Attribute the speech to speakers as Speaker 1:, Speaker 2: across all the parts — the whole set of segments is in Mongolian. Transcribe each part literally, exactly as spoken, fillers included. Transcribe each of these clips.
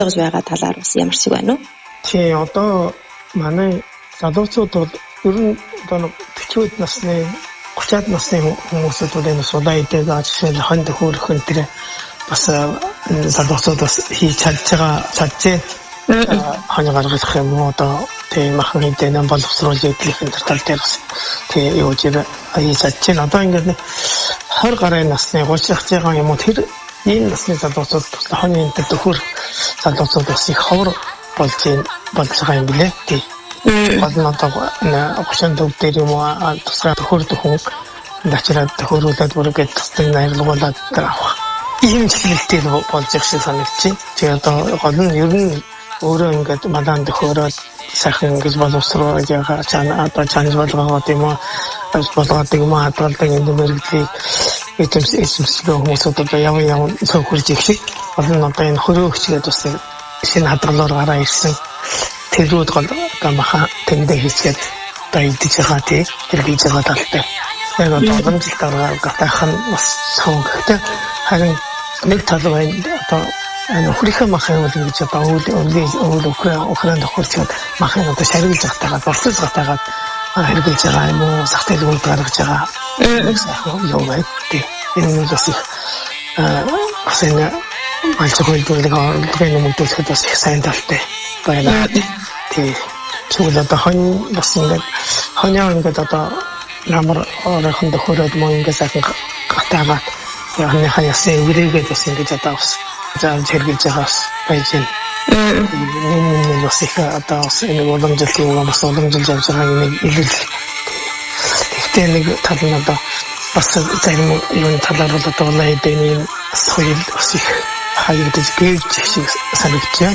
Speaker 1: гэж байгаа талаар бас ямар шиг байна уу?
Speaker 2: Тий, одоо манай залуучууд бол ер нь одоо тэтгэвд насны гуцаад насны хүмүүсүүд бол энэ сулаа идэх ажил хонд хөөрөх энэ тэр бас залуучууд бас хийж чадж байгаа чаджээ. Хань гаргах юм уу одоо тийм махан хэдэн боловсруулж идэх энэ тал дээр бас тийм юу жив аяа чадчих. Одоо ингээд хар гарын насны гуцах байгаа юм уу тэр ийм насны залуучууд хонь энэ төхөр залуучууд бас их ховор болж болж байгаа юм билээ. Тийм. Гадна одоо гуцаан төв дээр юм уу тусгай төхөр төхөн дачраад төхөрүүлээд бүргээд тусдаг найруулгуулад авах. Ийм чиглэлтэй болж их шиг санагдчих. Тэгээ одоо гол нь ер нь өөрөө ингээд мадан төхөөрөөд сайхан ингэж боловсруулж байгаа чана одоо чанаж болгоод юм уу болгоод юм уу хадгалдаг энэ мэрэгдлийг эцэмс эцэмсгээ хүмүүсүүд одоо яваа яваа цохирж их шиг гол нь одоо энэ хөрөөгчгээд бас шинэ хадгалаар гараа ирсэн тэрүүд гол одоо маха тэндээ хийцгээд одоо идэж байгаа тий тэр хийж байгаа талтай яг одоо гомжил дараа гатах нь бас цаон гэхдээ харин нэг тал байна одоо энэ хөрийнхөө махан бол ингэж одоо үйл үйл Украин Украин тохиолдсон махан одоо шарилж гатагаад болцож гатагаад хэрэгжилж байгаа юм уу сахтэлгүүд гаргаж байгаа юу вэ тий энэ нь бас их бас энэ малчгүй бүлэг оролцооны мөнгөлөхөд бас их сайн талтай байна тий чүгэл одоо хон бас ингээд хонио ингээд одоо намар орхон тохиолдод мөн ингээд сайхан гатагаад яхны хаясаа үрээгээд бас ингэж одоо бас заан зэрэгж байгаас байж байна. Энэ бас их одоо энэ уламжлалт юм бас уламжилж явж байгаа нэг илэл. Гэхдээ нэг тал нь одоо бас зарим юм талаар бол одоо лайдэний соёл бас их хаягдж гэрж шиг санагдчихэ.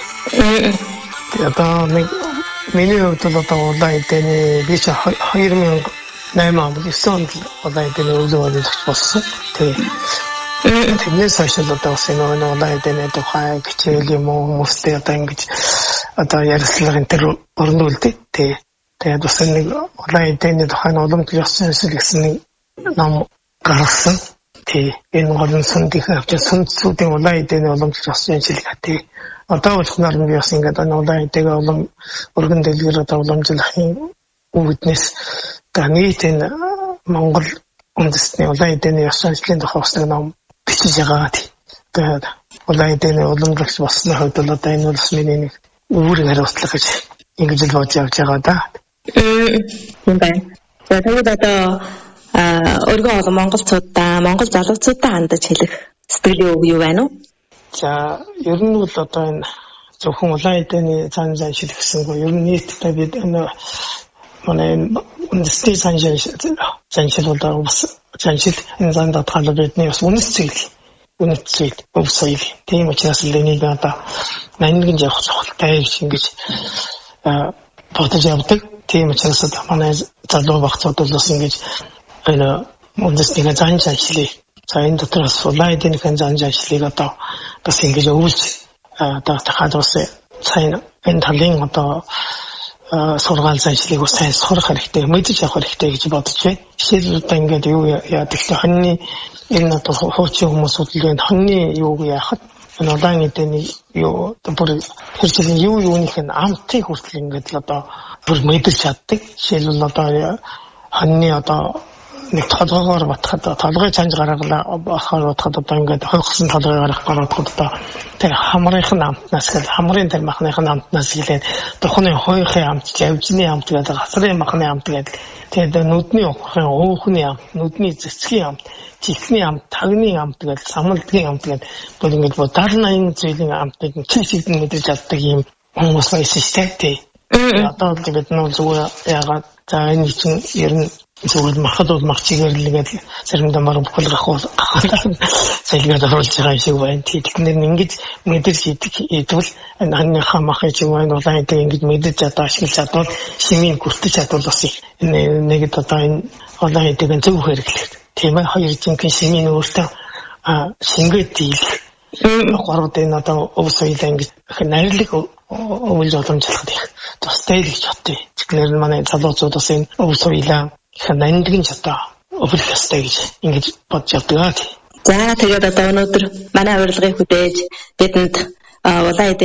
Speaker 2: Тэгээ одоо нэг миний хувьд бол одоо лайдэний би ч хоёр мянга найман онд онд лайдэний үзүүлэлт болсон. Тэгээ тэрнээс хойш одоо бас энэ онлайнын тухай хичээл юм уу хүмүүстэй одоо ингэж одоо ярилцлага энэ төр өрнүүлдэг тий. Тэгээд бас нэг онлайнын тухай уламжлалт ёсон гэсэн нэг ном гаргасан. Тий. Энэ гол сүндийнх авч сүндсүүдийн онлайнын уламжлалт ёсон шилэг тий. Одоо болхноор нь бас ингэж онлайныг улам өргөн дэлгэр одоо уламжлахын үүднээс нийт энэ Монгол үндэсний онлайнын ёсон шилжлийн тухай бас нэг ном бичиж байгаа тий. Тэгээд онлайнын уламжлалт болсны хувьд бол одоо энэ бол миний нэг үүрэг хариуцлага гэж ингэж л бодож явж байгаа да.
Speaker 1: Тийм байна. За тэгээд одоо өргөн олон монголчуудаа, монгол залуучуудаа хандаж хэлэх сэтгэл юу байна уу?
Speaker 2: За ер нь бол одоо энэ зөвхөн онлайнын цаан зан шил гэсэнгүй ер нь нийтдээ бид энэ манай үндэсний цаан зан шил бол бас заншил энэ занд хадгалж бидний бас үнэт зүйл үнэт зүйл өв соёл тийм учраас л энийг одоо нандин явах цогцолтой ингэж бодож явдаг тийм учраас манай залуу багцууд бас ингэж энэ үндэсний зан заншлыг за энэ дотроос онлайнын зан заншлыг одоо бас ингэж өвлж одоо хадгалж сайн энэ талын одоо сургаал заншлыг уу сайн сурах хэрэгтэй мэдэж авах хэрэгтэй гэж бодож байна. Жишээлбэл одоо ингээд юу яадаг вэ? Хоньны энэ одоо хуучин хүмүүсүүд л энэ хоньны юуг яахад энэ онлайнын юу бүр хэрэгжлийн юу юуных нь амтыг хүртэл ингээд л одоо бүр мэдэрч чаддаг. Жишээлбэл одоо хоньны одоо нэг толгоогоор батхад толгой чанж гаргалаа бахаар батхад одоо ингээд хойгсон толгой гарах гарахад одоо тэр хамрынхын амтнаас гэл хамрын тэр махныхын амтнаас гэлээд тухны хойхын амт явжны амт гэдэг гасрын махны амт гэдэг тэгээд нүдний ухрын уухны амт нүдний цэцгийн амт чихний амт тагны амт гэдэг самалдгийн амт гэдэг бүр ингээд бодлоо энэ зүйлийн амтыг чигчигд мэдэрч чаддаг юм хүмүүс байсан шүү дээ. Одоо л бид нөө зүгээр яагаад за энэ чинь ер нь зөвхөн махад бол мах чигэрэлгээд заримдаа марам бүхэлгах уу сэлгээд оруулж байгаа шиг байна. Тэгэхээр ингэж мэдэрч идвэл анхныхаа махын ч юм уу онлайныг ингэж мэдэрч одоо ашиглаж чадвал шимийн хүртэж чадвал бас нэг одоо энэ онлайныг зөв хэрэглэх. Тийм ээ хоёр жинхэнэ шимийн өөртөө шингээд дийлэх. Гурав энэ одоо өв соёлаа ингэж найрлаг өвлж боломжлоход их тустай л гэж бодъё. Тэгэхээр манай залуучууд бас энэ өв соёлаа нандин чадаа өвлөх ёстой гэж ингэж бодож явдаг.
Speaker 1: За тэгээд одоо өнөөдөр манай урилгыг хүлээж бидэнд улаан